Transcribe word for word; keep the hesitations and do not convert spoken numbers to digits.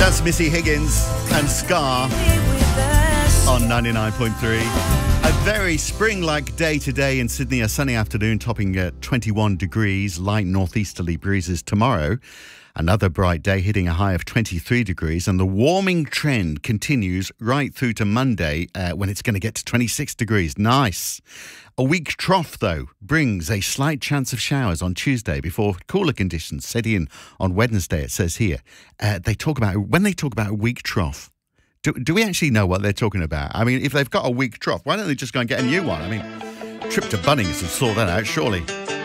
That's Missy Higgins and Scar on ninety-nine point three. A very spring-like day today in Sydney, a sunny afternoon topping at twenty-one degrees, light northeasterly breezes tomorrow. Another bright day hitting a high of twenty-three degrees, and the warming trend continues right through to Monday uh, when it's going to get to twenty-six degrees. Nice. A weak trough, though, brings a slight chance of showers on Tuesday before cooler conditions set in on Wednesday, it says here. Uh, they talk about, when they talk about a weak trough, do, do we actually know what they're talking about? I mean, if they've got a weak trough, why don't they just go and get a new one? I mean, trip to Bunnings and sort that out, surely.